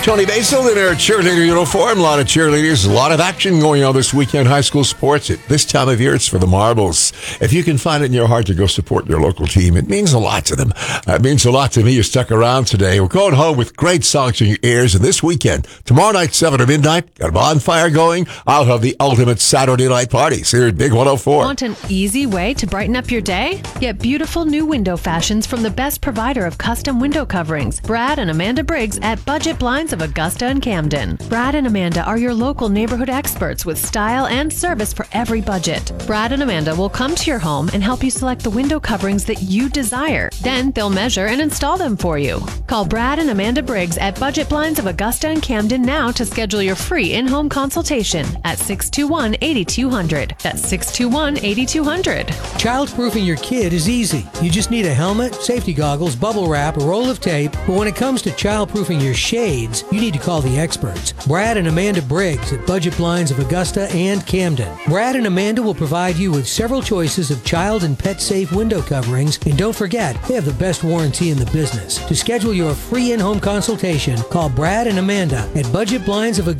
Tony Basil in her cheerleader uniform. A lot of cheerleaders, a lot of action going on this weekend. High school sports. At this time of year, it's for the marbles. If you can find it in your heart to go support your local team, it means a lot to them. It means a lot to me. You stuck around today. We're going home with great songs in your ears. And this weekend, tomorrow night, 7 to midnight, got a bonfire going. I'll have the ultimate Saturday night parties here at Big 104. Want an easy way to brighten up your day? Get beautiful new window fashions from the best provider of custom window coverings, Brad and Amanda Briggs at Budget Blinds of Augusta and Camden. Brad and Amanda are your local neighborhood experts with style and service for every budget. Brad and Amanda will come to your home and help you select the window coverings that you desire. Then they'll measure and install them for you. Call Brad and Amanda Briggs at Budget Blinds of Augusta and Camden now to schedule your free in-home consultation at 621-8200. That's 621-8200. Childproofing your kid is easy. You just need a helmet, safety goggles, bubble wrap, a roll of tape. But when it comes to childproofing your shades, you need to call the experts. Brad and Amanda Briggs at Budget Blinds of Augusta and Camden. Brad and Amanda will provide you with several choices of child and pet safe window coverings. And don't forget, they have the best warranty in the business. To schedule your free in-home consultation, call Brad and Amanda at Budget Blinds of Augusta